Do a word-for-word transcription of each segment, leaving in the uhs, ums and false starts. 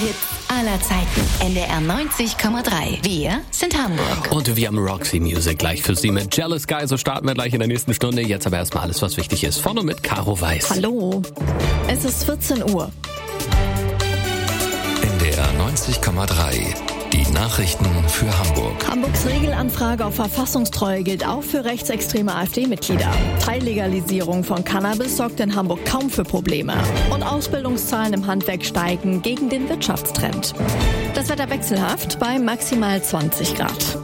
Hits aller Zeiten. N D R neunzig Komma drei. Wir sind Hamburg. Und wir haben Roxy Music gleich für Sie mit Jealous Guy. So starten wir gleich in der nächsten Stunde. Jetzt aber erstmal alles, was wichtig ist. Vorne mit Caro Weiß. Hallo. Es ist vierzehn Uhr. N D R neunzig Komma drei. Die Nachrichten für Hamburg. Hamburgs Regelanfrage auf Verfassungstreue gilt auch für rechtsextreme AfD-Mitglieder. Teillegalisierung von Cannabis sorgt in Hamburg kaum für Probleme. Und Ausbildungszahlen im Handwerk steigen gegen den Wirtschaftstrend. Das Wetter wechselhaft bei maximal zwanzig Grad.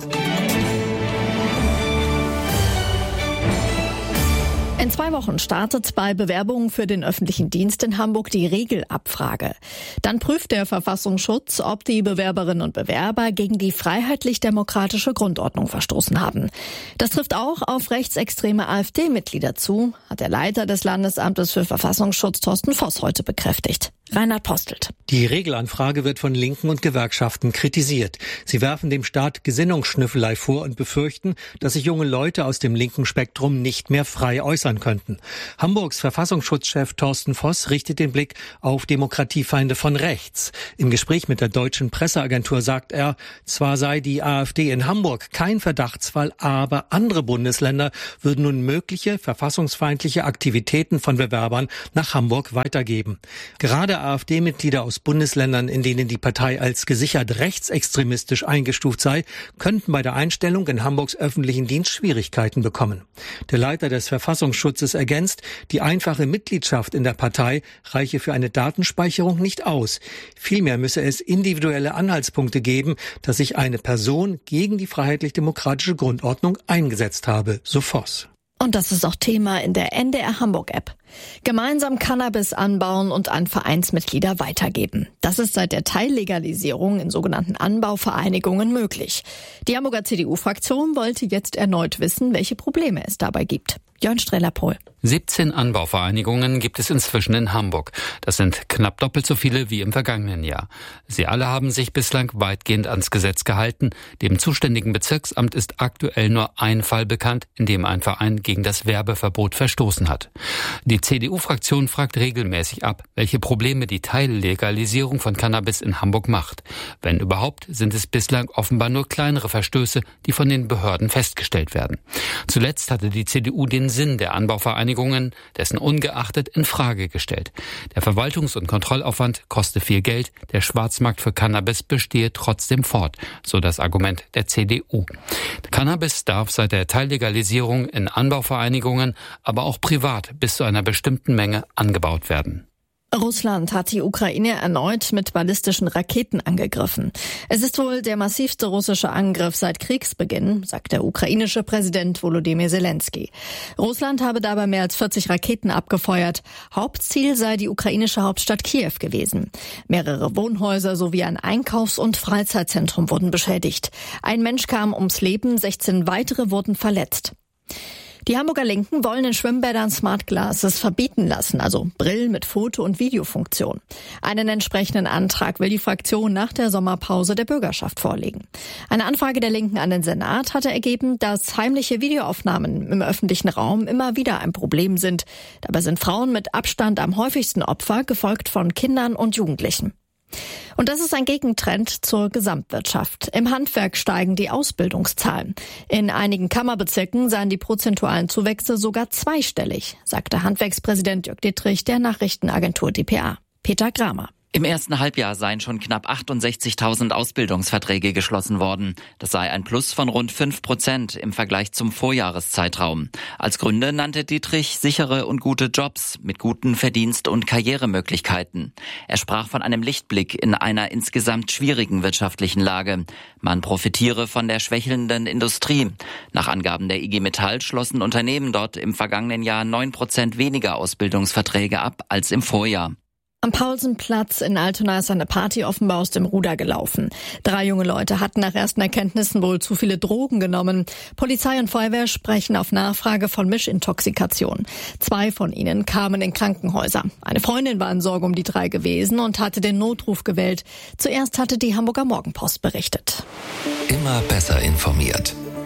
In zwei Wochen startet bei Bewerbungen für den öffentlichen Dienst in Hamburg die Regelabfrage. Dann prüft der Verfassungsschutz, ob die Bewerberinnen und Bewerber gegen die freiheitlich-demokratische Grundordnung verstoßen haben. Das trifft auch auf rechtsextreme AfD-Mitglieder zu, hat der Leiter des Landesamtes für Verfassungsschutz Thorsten Voss heute bekräftigt. Reinhard Postelt. Die Regelanfrage wird von Linken und Gewerkschaften kritisiert. Sie werfen dem Staat Gesinnungsschnüffelei vor und befürchten, dass sich junge Leute aus dem linken Spektrum nicht mehr frei äußern könnten. Hamburgs Verfassungsschutzchef Thorsten Voss richtet den Blick auf Demokratiefeinde von rechts. Im Gespräch mit der Deutschen Presseagentur sagt er, zwar sei die AfD in Hamburg kein Verdachtsfall, aber andere Bundesländer würden nun mögliche verfassungsfeindliche Aktivitäten von Bewerbern nach Hamburg weitergeben. Gerade AfD-Mitglieder aus Bundesländern, in denen die Partei als gesichert rechtsextremistisch eingestuft sei, könnten bei der Einstellung in Hamburgs öffentlichen Dienst Schwierigkeiten bekommen. Der Leiter des Verfassungsschutzes ergänzt, die einfache Mitgliedschaft in der Partei reiche für eine Datenspeicherung nicht aus. Vielmehr müsse es individuelle Anhaltspunkte geben, dass sich eine Person gegen die freiheitlich-demokratische Grundordnung eingesetzt habe, so Voss. Und das ist auch Thema in der N D R Hamburg-App. Gemeinsam Cannabis anbauen und an Vereinsmitglieder weitergeben. Das ist seit der Teillegalisierung in sogenannten Anbauvereinigungen möglich. Die Hamburger C D U-Fraktion wollte jetzt erneut wissen, welche Probleme es dabei gibt. Jörn Streller-Pohl. siebzehn Anbauvereinigungen gibt es inzwischen in Hamburg. Das sind knapp doppelt so viele wie im vergangenen Jahr. Sie alle haben sich bislang weitgehend ans Gesetz gehalten. Dem zuständigen Bezirksamt ist aktuell nur ein Fall bekannt, in dem ein Verein gegen das Werbeverbot verstoßen hat. Die C D U-Fraktion fragt regelmäßig ab, welche Probleme die Teillegalisierung von Cannabis in Hamburg macht. Wenn überhaupt, sind es bislang offenbar nur kleinere Verstöße, die von den Behörden festgestellt werden. Zuletzt hatte die C D U den Sinn der Anbauvereinigungen, dessen ungeachtet, in Frage gestellt. Der Verwaltungs- und Kontrollaufwand koste viel Geld, der Schwarzmarkt für Cannabis bestehe trotzdem fort, so das Argument der C D U. Cannabis darf seit der Teillegalisierung in Anbauvereinigungen, aber auch privat bis zu einer bestimmten Menge angebaut werden. Russland hat die Ukraine erneut mit ballistischen Raketen angegriffen. Es ist wohl der massivste russische Angriff seit Kriegsbeginn, sagt der ukrainische Präsident Volodymyr Zelensky. Russland habe dabei mehr als vierzig Raketen abgefeuert. Hauptziel sei die ukrainische Hauptstadt Kiew gewesen. Mehrere Wohnhäuser sowie ein Einkaufs- und Freizeitzentrum wurden beschädigt. Ein Mensch kam ums Leben, sechzehn weitere wurden verletzt. Die Hamburger Linken wollen in Schwimmbädern Smart Glasses verbieten lassen, also Brillen mit Foto- und Videofunktion. Einen entsprechenden Antrag will die Fraktion nach der Sommerpause der Bürgerschaft vorlegen. Eine Anfrage der Linken an den Senat hatte ergeben, dass heimliche Videoaufnahmen im öffentlichen Raum immer wieder ein Problem sind. Dabei sind Frauen mit Abstand am häufigsten Opfer, gefolgt von Kindern und Jugendlichen. Und das ist ein Gegentrend zur Gesamtwirtschaft. Im Handwerk steigen die Ausbildungszahlen. In einigen Kammerbezirken seien die prozentualen Zuwächse sogar zweistellig, sagte Handwerkspräsident Jörg Dittrich der Nachrichtenagentur D P A. Peter Kramer. Im ersten Halbjahr seien schon knapp achtundsechzigtausend Ausbildungsverträge geschlossen worden. Das sei ein Plus von rund fünf Prozent im Vergleich zum Vorjahreszeitraum. Als Gründe nannte Dittrich sichere und gute Jobs mit guten Verdienst- und Karrieremöglichkeiten. Er sprach von einem Lichtblick in einer insgesamt schwierigen wirtschaftlichen Lage. Man profitiere von der schwächelnden Industrie. Nach Angaben der I G Metall schlossen Unternehmen dort im vergangenen Jahr neun Prozent weniger Ausbildungsverträge ab als im Vorjahr. Am Paulsenplatz in Altona ist eine Party offenbar aus dem Ruder gelaufen. Drei junge Leute hatten nach ersten Erkenntnissen wohl zu viele Drogen genommen. Polizei und Feuerwehr sprechen auf Nachfrage von Mischintoxikation. Zwei von ihnen kamen in Krankenhäuser. Eine Freundin war in Sorge um die drei gewesen und hatte den Notruf gewählt. Zuerst hatte die Hamburger Morgenpost berichtet. Immer besser informiert. N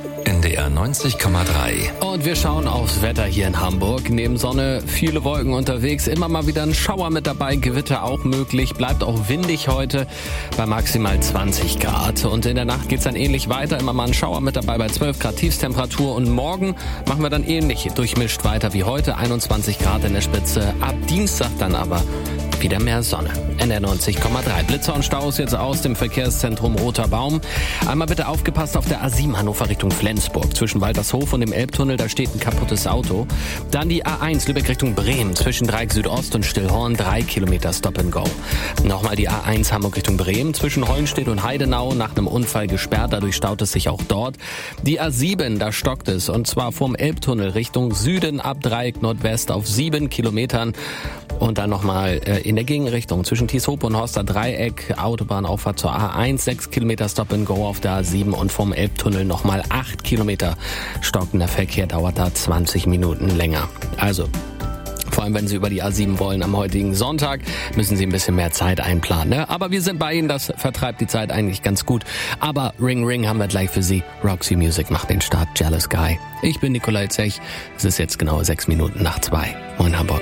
D R neunzig Komma drei. Und wir schauen aufs Wetter hier in Hamburg. Neben Sonne viele Wolken unterwegs, immer mal wieder ein Schauer mit dabei, Gewitter auch möglich. Bleibt auch windig heute bei maximal zwanzig Grad. Und in der Nacht geht's dann ähnlich weiter, immer mal ein Schauer mit dabei bei zwölf Grad Tiefstemperatur. Und morgen machen wir dann ähnlich durchmischt weiter wie heute, einundzwanzig Grad in der Spitze. Ab Dienstag dann aber wieder mehr Sonne. N R neunzig Komma drei. Blitzer und Staus jetzt aus dem Verkehrszentrum Roter Baum. Einmal bitte aufgepasst auf der A sieben Hannover Richtung Flensburg. Zwischen Waltershof und dem Elbtunnel, da steht ein kaputtes Auto. Dann die A eins Lübeck Richtung Bremen. Zwischen Dreieck Südost und Stillhorn drei Kilometer Stop and Go. Nochmal die A eins Hamburg Richtung Bremen. Zwischen Hollenstedt und Heidenau nach einem Unfall gesperrt. Dadurch staut es sich auch dort. Die A sieben, da stockt es. Und zwar vom Elbtunnel Richtung Süden ab Dreieck Nordwest auf sieben Kilometern. Und dann nochmal äh, in der Gegenrichtung zwischen Tieshope und Horster Dreieck, Autobahnauffahrt zur A eins, sechs Kilometer Stop and Go auf der A sieben und vom Elbtunnel nochmal acht Kilometer stockender Verkehr, dauert da zwanzig Minuten länger. Also vor allem, wenn Sie über die A sieben wollen am heutigen Sonntag, müssen Sie ein bisschen mehr Zeit einplanen. Ne? Aber wir sind bei Ihnen, das vertreibt die Zeit eigentlich ganz gut. Aber Ring Ring haben wir gleich für Sie. Roxy Music macht den Start, Jealous Guy. Ich bin Nikolai Zech. Es ist jetzt genau sechs Minuten nach zwei. Moin Hamburg.